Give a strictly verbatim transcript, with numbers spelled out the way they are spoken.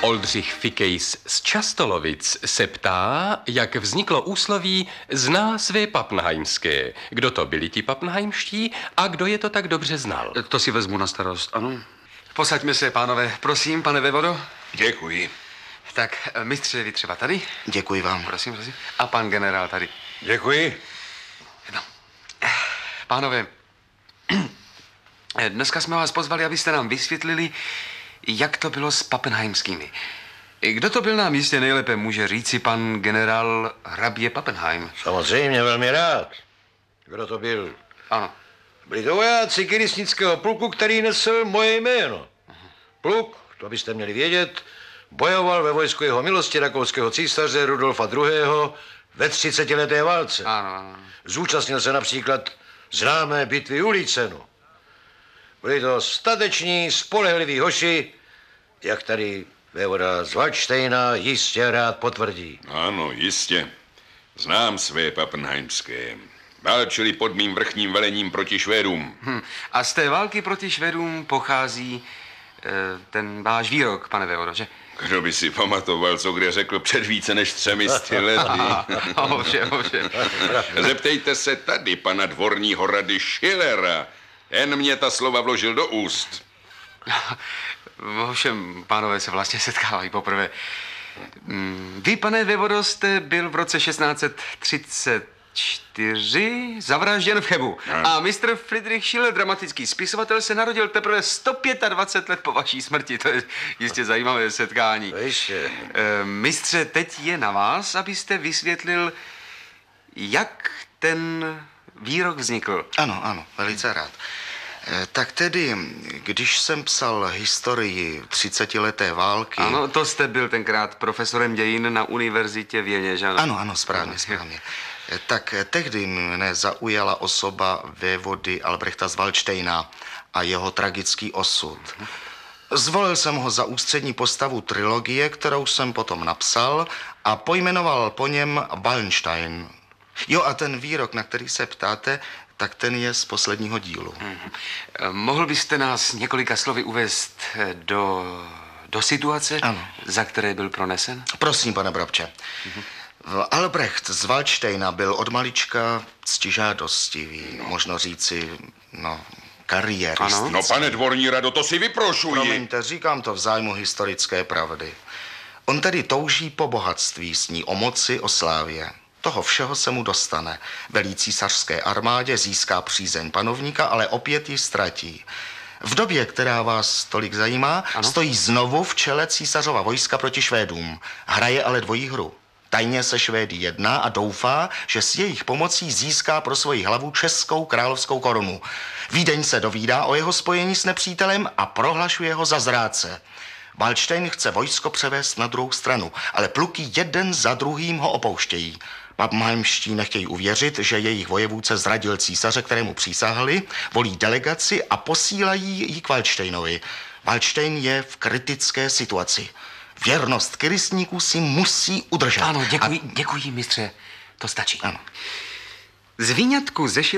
Oldřich Fikejs z Častolovic se ptá, jak vzniklo úsloví zná své papnheimské. Kdo to byli ti papnheimští a kdo je to tak dobře znal? To si vezmu na starost, ano. Posaďme se, pánové. Prosím, pane vévodo. Děkuji. Tak, mistře, vy třeba tady. Děkuji vám. Prosím, prosím. A pan generál tady. Děkuji. No. Pánové, dneska jsme vás pozvali, abyste nám vysvětlili, jak to bylo s pappenheimskými. Kdo to byl, nám jistě nejlépe může říci pan generál hrabě Pappenheim. Samozřejmě, velmi rád. Kdo to byl? Ano. Byli to vojáci kiristnického pluku, který nesl moje jméno. Pluk, to byste měli vědět, bojoval ve vojsku jeho milosti rakouského císaře Rudolfa druhého. ve třicetileté válce. Ano, ano. Zúčastnil se například známé bitvy u Lícenu. Byli to stateční, spolehliví hoši, jak tady vévoda z Valdštejna jistě rád potvrdí. Ano, jistě. Znám své pappenheimské. Válčili pod mým vrchním velením proti Švédům. Hm. A z té války proti Švédům pochází e, ten váš výrok, pane vévodo, že? Kdo by si pamatoval, co kde řekl před více než třemi sty lety? Ovšem, ovšem. Zeptejte se tady pana dvorního rady Schillera. Ten mě ta slova vložil do úst. Ovšem, pánové se vlastně setkávají poprvé. Vy, pane vévodo, jste byl v roce šestnáct třicet čtyři zavražděn v Chebu. A mistr Friedrich Schiller, dramatický spisovatel, se narodil teprve sto dvacet pět let po vaší smrti. To je jistě zajímavé setkání. Ještě. E, mistře, teď je na vás, abyste vysvětlil, jak ten výrok vznikl. Ano, ano, velice rád. E, tak tedy, když jsem psal historii třicetileté války... Ano, to jste byl tenkrát profesorem dějin na univerzitě v Jeně, že ano? Ano, ano, správně, správně. E, tak tehdy mne zaujala osoba vévody Albrechta z Valdštejna a jeho tragický osud. Zvolil jsem ho za ústřední postavu trilogie, kterou jsem potom napsal a pojmenoval po něm Wallenstein. Jo, a ten výrok, na který se ptáte, tak ten je z posledního dílu. Mm-hmm. Mohl byste nás několika slovy uvést do, do situace, ano. za které byl pronesen? Prosím, pane Brabče. Mm-hmm. Albrecht z Valdštejna byl od malička ctižádostivý, možno říci, no, kariéristický. No, pane dvorní rado, to si vyprošuji. Promiňte, říkám to v zájmu historické pravdy. On tedy touží po bohatství, sní o moci, o slávě. Toho všeho se mu dostane. Velí císařské armádě, získá přízeň panovníka, ale opět ji ztratí. V době, která vás tolik zajímá, ano? Stojí znovu v čele císařova vojska proti Švédům. Hraje ale dvojí hru. Tajně se Švédy jedná a doufá, že s jejich pomocí získá pro svoji hlavu českou královskou korunu. Vídeň se dovídá o jeho spojení s nepřítelem a prohlašuje ho za zrádce. Valdštejn chce vojsko převést na druhou stranu, ale pluky jeden za druhým ho opouštějí. Pappenheimští nechtějí uvěřit, že jejich vojevůdce zradil císaře, kterému přísahali, volí delegaci a posílají ji k Valdštejnovi. Valdštejn je v kritické situaci. Věrnost kiristníků si musí udržet. Ano, děkuji, a... děkuji, mistře. To stačí. Ano. Z výňatku ze